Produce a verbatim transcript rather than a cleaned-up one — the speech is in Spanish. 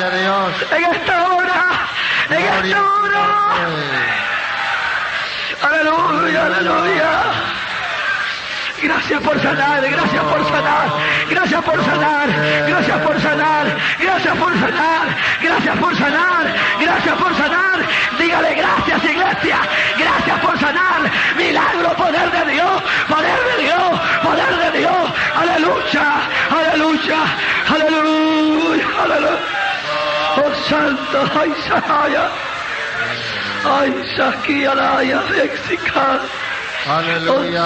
de Dios. En esta hora, en Gloria esta hora. Aleluya, aleluya. Gracias por sanar, gracias por sanar, gracias por sanar, gracias por sanar, gracias por sanar, gracias por sanar, gracias por sanar. Dígale gracias, iglesia, gracias por sanar. Milagro, poder de Dios, poder de Dios, poder de Dios. Aleluya, aleluya, aleluya, aleluya. Oh santo, ay Sahaya, ay Sakialaya, Mexica. Aleluya.